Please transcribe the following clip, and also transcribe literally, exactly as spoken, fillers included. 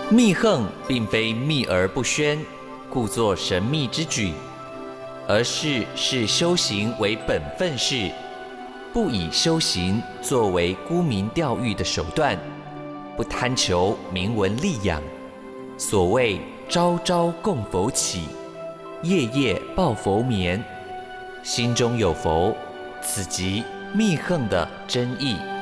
密横并非秘而不宣，故作神秘之举，而是视修行为本分事，不以修行作为沽名钓誉的手段，不贪求名闻利养。所谓朝朝供佛起，夜夜抱佛眠，心中有佛，此即密横的真意。